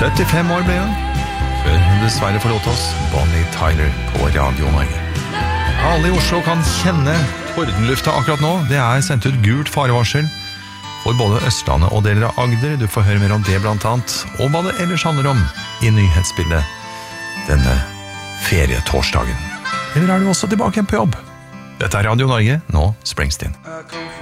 75 år ble hun, før hun dessverre forlot oss, Bonnie Tyler på Radio Norge. Alle i Oslo kan kjenne tordenlufta akkurat nå. Det sendt ut gult farevarsel for både Østlandet og deler av Agder. Du får høre mer om det blant annet, og hva det ellers handler om i nyhetsbildet denne ferietorsdagen. Eller du også tilbake igjen på jobb? Dette Radio Norge, nå Springsteen.